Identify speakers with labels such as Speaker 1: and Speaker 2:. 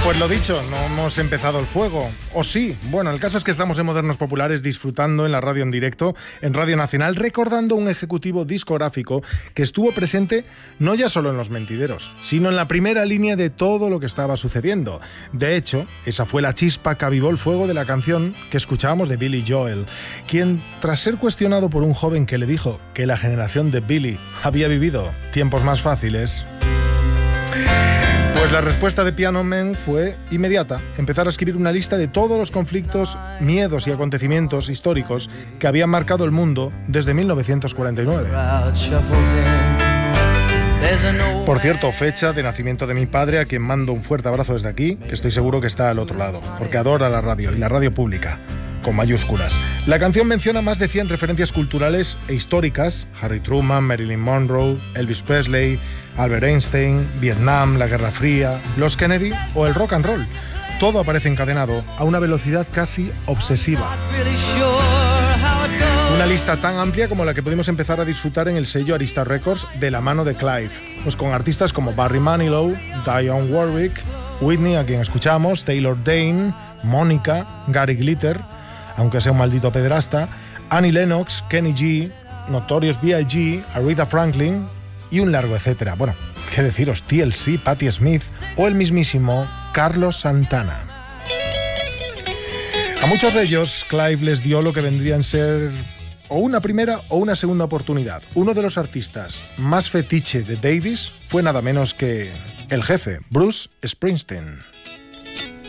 Speaker 1: Pues lo dicho, no hemos empezado el fuego. ¿O sí? Bueno, el caso es que estamos en Modernos Populares disfrutando en la radio en directo, en Radio Nacional, recordando un ejecutivo discográfico que estuvo presente no ya solo en Los Mentideros, sino en la primera línea de todo lo que estaba sucediendo. De hecho, esa fue la chispa que avivó el fuego de la canción que escuchábamos de Billy Joel, quien, tras ser cuestionado por un joven que le dijo que la generación de Billy había vivido tiempos más fáciles, pues la respuesta de Piano Man fue inmediata: empezar a escribir una lista de todos los conflictos, miedos y acontecimientos históricos que habían marcado el mundo desde 1949. Por cierto, fecha de nacimiento de mi padre, a quien mando un fuerte abrazo desde aquí, que estoy seguro que está al otro lado, porque adora la radio, y la radio pública, con mayúsculas. La canción menciona más de 100 referencias culturales e históricas: Harry Truman, Marilyn Monroe, Elvis Presley, Albert Einstein, Vietnam, la Guerra Fría, los Kennedy o el rock and roll. Todo aparece encadenado a una velocidad casi obsesiva. Una lista tan amplia como la que pudimos empezar a disfrutar en el sello Arista Records de la mano de Clive, pues con artistas como Barry Manilow, Dionne Warwick, Whitney, a quien escuchamos, Taylor Dayne, Mónica, Gary Glitter, aunque sea un maldito pederasta, Annie Lennox, Kenny G, Notorious B.I.G., Aretha Franklin y un largo etcétera. Bueno, qué deciros, TLC, Patti Smith o el mismísimo Carlos Santana. A muchos de ellos, Clive les dio lo que vendrían a ser o una primera o una segunda oportunidad. Uno de los artistas más fetiche de Davis fue nada menos que el jefe, Bruce Springsteen.